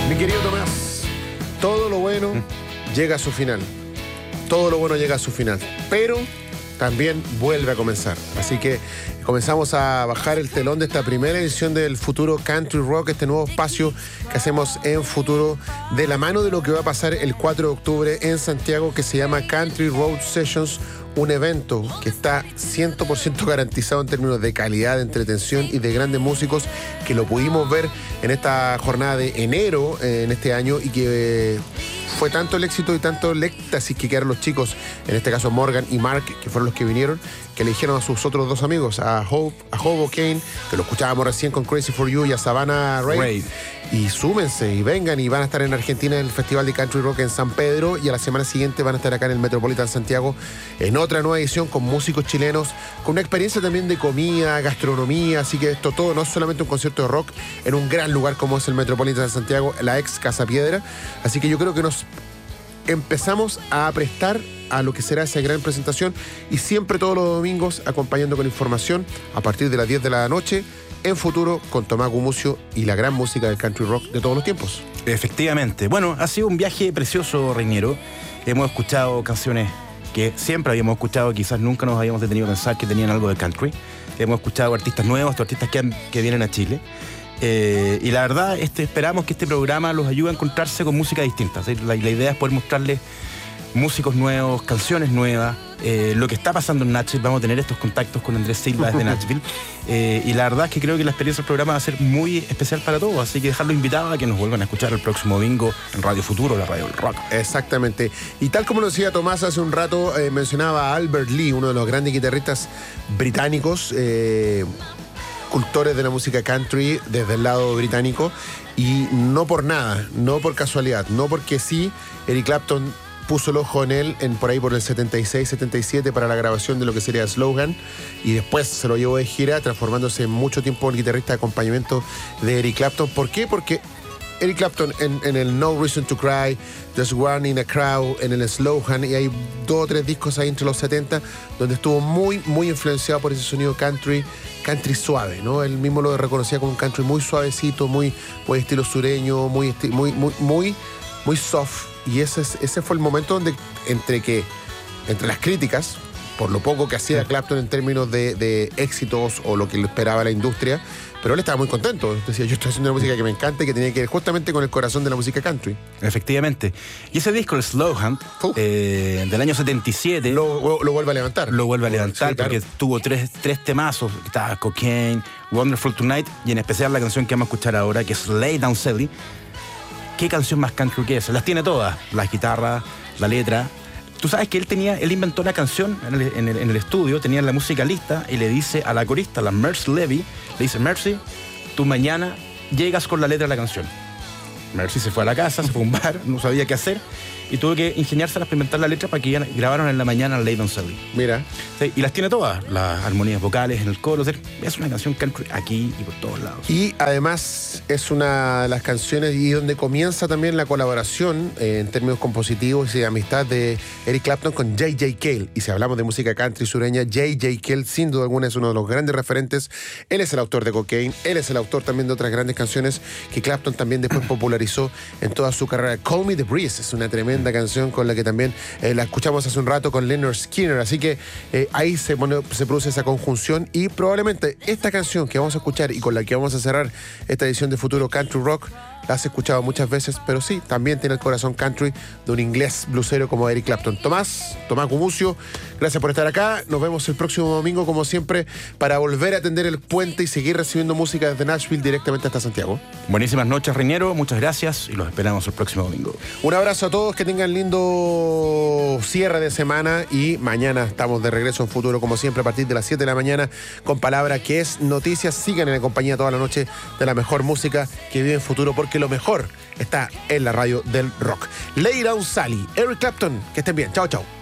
Mi querido Tomás, todo lo bueno llega a su final. Todo lo bueno llega a su final. Pero también vuelve a comenzar. Así que comenzamos a bajar el telón de esta primera edición del Futuro Country Rock, este nuevo espacio que hacemos en Futuro, de la mano de lo que va a pasar el 4 de octubre en Santiago, que se llama Country Road Sessions, un evento que está 100% garantizado en términos de calidad, de entretención y de grandes músicos, que lo pudimos ver en esta jornada de enero en este año, y que fue tanto el éxito y tanto el éxtasis que quedaron los chicos, en este caso Morgan y Mark, que fueron los que vinieron, que le dijeron a sus otros dos amigos, a Hobo Kane, que lo escuchábamos recién con Crazy for You, y a Savannah Rae, y súmense y vengan, y van a estar en Argentina en el Festival de Country Rock en San Pedro, y a la semana siguiente van a estar acá en el Metropolitan Santiago en otra nueva edición con músicos chilenos, con una experiencia también de comida, gastronomía. Así que esto todo no es solamente un concierto de rock en un gran lugar como es el Metropolitan de Santiago, la ex Casa Piedra. Así que yo creo que nos empezamos a prestar a lo que será esa gran presentación, y siempre todos los domingos acompañando con información a partir de las 10 de la noche en Futuro con Tomás Gumucio y la gran música del country rock de todos los tiempos. Efectivamente. Bueno, ha sido un viaje precioso, Reñero. Hemos escuchado canciones que siempre habíamos escuchado, quizás nunca nos habíamos detenido a pensar que tenían algo de country. Hemos escuchado artistas nuevos, artistas que vienen a Chile. Y la verdad, esperamos que este programa los ayude a encontrarse con música distinta. La idea es poder mostrarles músicos nuevos, canciones nuevas, lo que está pasando en Nashville. Vamos a tener estos contactos con Andrés Silva desde Nashville. Y la verdad es que creo que la experiencia del programa va a ser muy especial para todos, así que dejarlo invitado a que nos vuelvan a escuchar el próximo domingo en Radio Futuro, la radio del rock. Exactamente. Y tal como lo decía Tomás hace un rato, mencionaba a Albert Lee, uno de los grandes guitarristas británicos, cultores de la música country desde el lado británico, y no por nada, no por casualidad, no porque sí, Eric Clapton puso el ojo en él por ahí por el 76, 77 para la grabación de lo que sería Slogan, y después se lo llevó de gira, transformándose en mucho tiempo en guitarrista de acompañamiento de Eric Clapton. ¿Por qué? Porque Eric Clapton en el No Reason to Cry, There's One in a Crowd, en el Slogan, y hay 2 o 3 discos ahí entre los 70 donde estuvo muy, muy influenciado por ese sonido country suave, ¿no? Él mismo lo reconocía como un country muy suavecito, muy estilo sureño, muy soft. Y ese fue el momento donde, entre las críticas, por lo poco que hacía Clapton en términos de éxitos o lo que le esperaba la industria, pero él estaba muy contento. Decía, yo estoy haciendo una música que me encanta y que tiene que ver justamente con el corazón de la música country. Efectivamente. Y ese disco, el Slow Hunt, del año 77... Lo vuelve a levantar. Lo vuelve a levantar, sí, claro, porque tuvo tres temazos. Estaba Cocaine, Wonderful Tonight, y en especial la canción que vamos a escuchar ahora, que es Lay Down Sally. ¿Qué canción más country que esa? Las tiene todas. Las guitarras, la letra. Tú sabes que él inventó la canción en el estudio, tenía la música lista, y le dice a la corista, la Mercy Levy, le dice: Mercy, tú mañana llegas con la letra de la canción. Mercy se fue a la casa, se fue a un bar, no sabía qué hacer, y tuvo que ingeniarse a experimentar la letra para que grabaron en la mañana Lay Down Sally. Mira. Sí, y las tiene todas, las armonías vocales en el coro. Es una canción country aquí y por todos lados. Y además es una de las canciones y donde comienza también la colaboración en términos compositivos y de amistad de Eric Clapton con J.J. Cale. Y si hablamos de música country sureña, J.J. Cale sin duda alguna es uno de los grandes referentes. Él es el autor de Cocaine, él es el autor también de otras grandes canciones que Clapton también después popularizó en toda su carrera. Call Me the Breeze es una tremenda canción con la que también la escuchamos hace un rato con Lynyrd Skynyrd. Así que ahí se produce esa conjunción, y probablemente esta canción que vamos a escuchar y con la que vamos a cerrar esta edición de Futuro Country Rock la has escuchado muchas veces, pero sí, también tiene el corazón country de un inglés blusero como Eric Clapton. Tomás Gumucio, gracias por estar acá. Nos vemos el próximo domingo, como siempre, para volver a atender el puente y seguir recibiendo música desde Nashville directamente hasta Santiago. Buenísimas noches, Reñero. Muchas gracias y los esperamos el próximo domingo. Un abrazo a todos, que tengan lindo cierre de semana, y mañana estamos de regreso en Futuro, como siempre, a partir de las 7 de la mañana, con Palabra que es Noticias. Sigan en la compañía toda la noche de la mejor música que vive en Futuro, porque lo mejor está en la radio del rock. Lay Down Sally, Eric Clapton, que estén bien. Chao, chao.